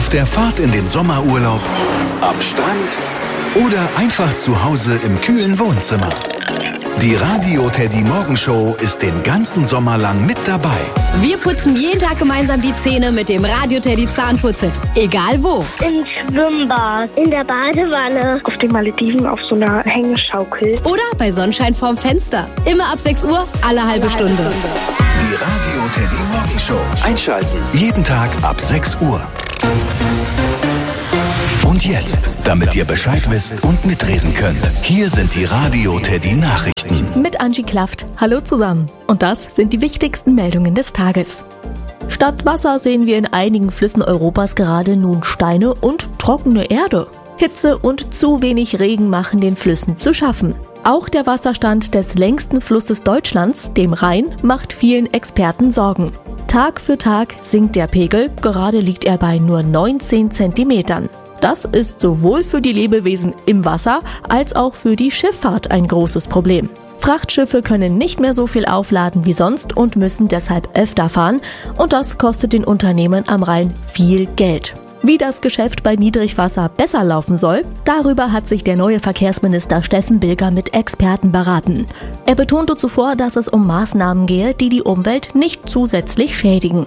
Auf der Fahrt in den Sommerurlaub, am Strand oder einfach zu Hause im kühlen Wohnzimmer. Die Radio Teddy Morgenshow ist den ganzen Sommer lang mit dabei. Wir putzen jeden Tag gemeinsam die Zähne mit dem Radio Teddy Zahnputzhit. Egal wo. Im Schwimmbad, in der Badewanne, auf den Malediven auf so einer Hängeschaukel. Oder bei Sonnenschein vorm Fenster. Immer ab 6 Uhr, alle halbe Stunde. Die Radio Teddy Morgenshow. Einschalten. Jeden Tag ab 6 Uhr. Und jetzt, damit ihr Bescheid wisst und mitreden könnt, hier sind die Radio Teddy Nachrichten. Mit Angie Klafft. Hallo zusammen. Und das sind die wichtigsten Meldungen des Tages. Statt Wasser sehen wir in einigen Flüssen Europas gerade nun Steine und trockene Erde. Hitze und zu wenig Regen machen den Flüssen zu schaffen. Auch der Wasserstand des längsten Flusses Deutschlands, dem Rhein, macht vielen Experten Sorgen. Tag für Tag sinkt der Pegel, gerade liegt er bei nur 19 Zentimetern. Das ist sowohl für die Lebewesen im Wasser als auch für die Schifffahrt ein großes Problem. Frachtschiffe können nicht mehr so viel aufladen wie sonst und müssen deshalb öfter fahren. Und das kostet den Unternehmen am Rhein viel Geld. Wie das Geschäft bei Niedrigwasser besser laufen soll, darüber hat sich der neue Verkehrsminister Steffen Bilger mit Experten beraten. Er betonte zuvor, dass es um Maßnahmen gehe, die die Umwelt nicht zusätzlich schädigen.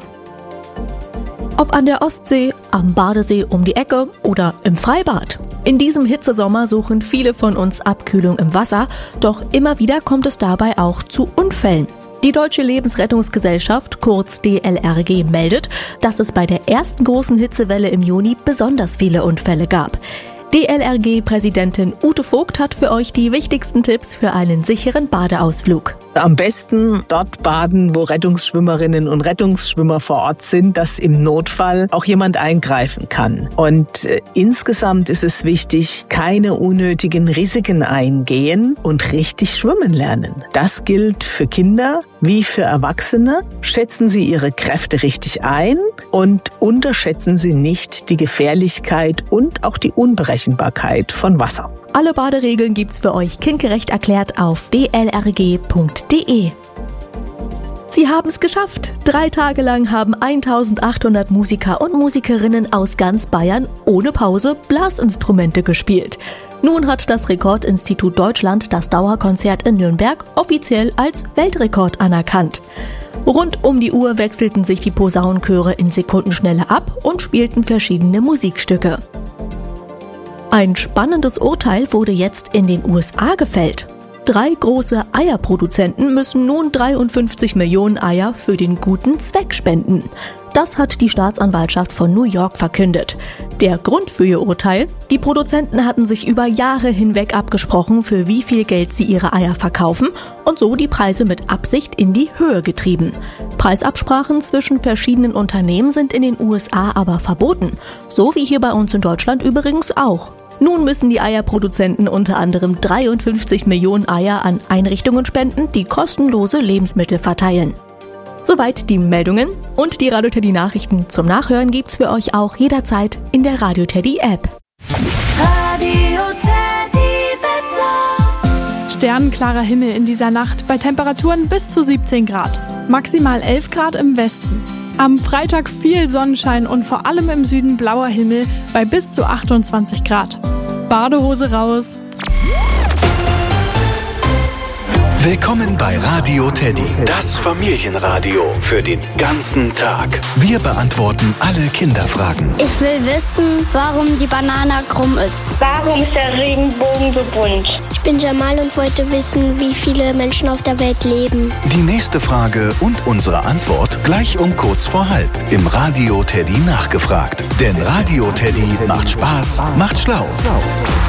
Ob an der Ostsee, am Badesee um die Ecke oder im Freibad. In diesem Hitzesommer suchen viele von uns Abkühlung im Wasser, doch immer wieder kommt es dabei auch zu Unfällen. Die Deutsche Lebensrettungsgesellschaft, kurz DLRG, meldet, dass es bei der ersten großen Hitzewelle im Juni besonders viele Unfälle gab. DLRG-Präsidentin Ute Vogt hat für euch die wichtigsten Tipps für einen sicheren Badeausflug. Am besten dort baden, wo Rettungsschwimmerinnen und Rettungsschwimmer vor Ort sind, dass im Notfall auch jemand eingreifen kann. Und insgesamt ist es wichtig, keine unnötigen Risiken eingehen und richtig schwimmen lernen. Das gilt für Kinder wie für Erwachsene. Schätzen Sie Ihre Kräfte richtig ein und unterschätzen Sie nicht die Gefährlichkeit und auch die Unberechenbarkeit von Wasser. Alle Baderegeln gibt's für euch kindgerecht erklärt auf dlrg.de. Sie haben es geschafft. 3 Tage lang haben 1800 Musiker und Musikerinnen aus ganz Bayern ohne Pause Blasinstrumente gespielt. Nun hat das Rekordinstitut Deutschland das Dauerkonzert in Nürnberg offiziell als Weltrekord anerkannt. Rund um die Uhr wechselten sich die Posaunenchöre in Sekundenschnelle ab und spielten verschiedene Musikstücke. Ein spannendes Urteil wurde jetzt in den USA gefällt. 3 große Eierproduzenten müssen nun 53 Millionen Eier für den guten Zweck spenden. Das hat die Staatsanwaltschaft von New York verkündet. Der Grund für ihr Urteil? Die Produzenten hatten sich über Jahre hinweg abgesprochen, für wie viel Geld sie ihre Eier verkaufen und so die Preise mit Absicht in die Höhe getrieben. Preisabsprachen zwischen verschiedenen Unternehmen sind in den USA aber verboten. So wie hier bei uns in Deutschland übrigens auch. Nun müssen die Eierproduzenten unter anderem 53 Millionen Eier an Einrichtungen spenden, die kostenlose Lebensmittel verteilen. Soweit die Meldungen und die Radio Teddy Nachrichten zum Nachhören gibt's für euch auch jederzeit in der Radio Teddy App. Radio Teddy Wetter. Sternenklarer Himmel in dieser Nacht bei Temperaturen bis zu 17 Grad. Maximal 11 Grad im Westen. Am Freitag viel Sonnenschein und vor allem im Süden blauer Himmel bei bis zu 28 Grad. Badehose raus. Willkommen bei Radio Teddy, das Familienradio für den ganzen Tag. Wir beantworten alle Kinderfragen. Ich will wissen, warum die Banane krumm ist. Warum ist der Regenbogen so bunt? Ich bin Jamal und wollte wissen, wie viele Menschen auf der Welt leben. Die nächste Frage und unsere Antwort gleich um kurz vor halb im Radio Teddy nachgefragt. Denn Radio Teddy macht Spaß, macht schlau.